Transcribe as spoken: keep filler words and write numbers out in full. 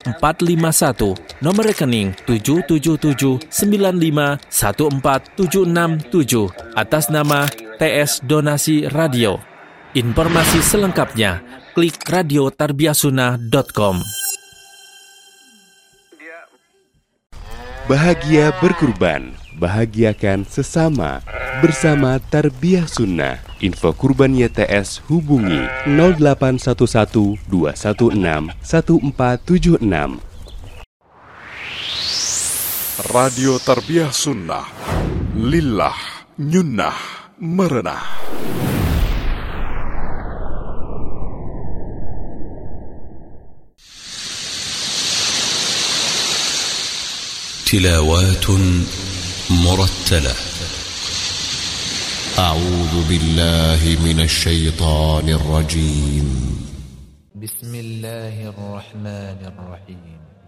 empat lima satu, nomor rekening tujuh tujuh tujuh sembilan lima satu empat tujuh enam tujuh atas nama T S Donasi Radio. Informasi selengkapnya klik radio tarbiyah sunnah dot com. Bahagia berkurban, bahagiakan sesama bersama Tarbiyah Sunnah. Info kurbannya T S hubungi nol delapan satu satu dua satu enam satu empat tujuh enam. Radio Tarbiyah Sunnah, lillah nyunnah merenah. تلاوات مرتلة. أعوذ بالله من الشيطان الرجيم. بسم الله الرحمن الرحيم.